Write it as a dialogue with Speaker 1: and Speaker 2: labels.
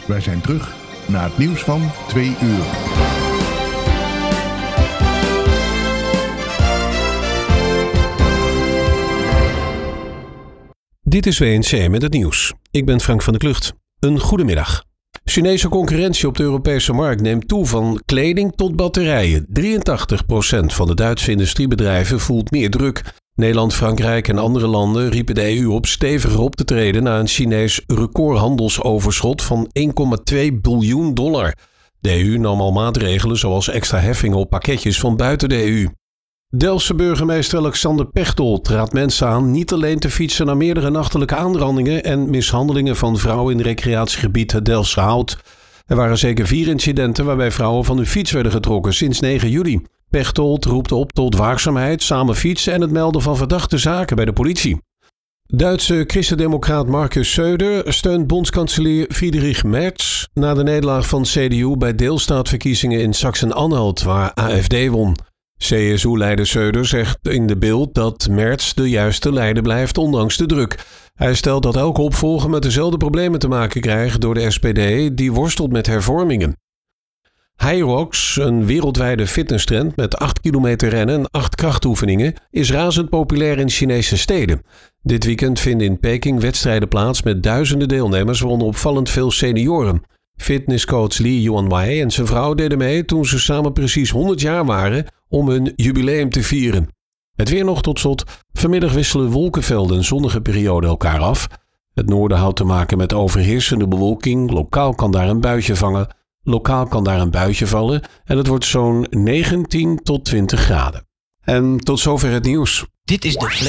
Speaker 1: Wij zijn terug na het nieuws van 2 uur.
Speaker 2: Dit is WNC met het nieuws. Ik ben Frank van der Klucht. Een goedemiddag. Chinese concurrentie op de Europese markt neemt toe van kleding tot batterijen. 83% van de Duitse industriebedrijven voelt meer druk. Nederland, Frankrijk en andere landen riepen de EU op steviger op te treden na een Chinees recordhandelsoverschot van $1,2 biljoen. De EU nam al maatregelen zoals extra heffingen op pakketjes van buiten de EU. Delftse burgemeester Alexander Pechtold raadt mensen aan niet alleen te fietsen naar meerdere nachtelijke aanrandingen en mishandelingen van vrouwen in het recreatiegebied het Delftse Hout. Er waren zeker 4 incidenten waarbij vrouwen van hun fiets werden getrokken sinds 9 juli. Pechtold roept op tot waakzaamheid, samen fietsen en het melden van verdachte zaken bij de politie. Duitse christendemocraat Markus Söder steunt bondskanselier Friedrich Merz na de nederlaag van CDU bij deelstaatverkiezingen in Sachsen-Anhalt, waar AfD won. CSU-leider Söder zegt in de Bild dat Merz de juiste leider blijft ondanks de druk. Hij stelt dat elke opvolger met dezelfde problemen te maken krijgt door de SPD die worstelt met hervormingen. HYROX, een wereldwijde fitnesstrend met 8 kilometer rennen en 8 krachtoefeningen, is razend populair in Chinese steden. Dit weekend vinden in Peking wedstrijden plaats met duizenden deelnemers, waaronder opvallend veel senioren. Fitnesscoach Li Yuanwei en zijn vrouw deden mee toen ze samen precies 100 jaar waren om hun jubileum te vieren. Het weer nog tot slot. Vanmiddag wisselen wolkenvelden en zonnige perioden elkaar af. Het noorden houdt te maken met overheersende bewolking. Lokaal kan daar een buitje vallen en het wordt zo'n 19 tot 20 graden. En tot zover het nieuws.
Speaker 3: Dit is de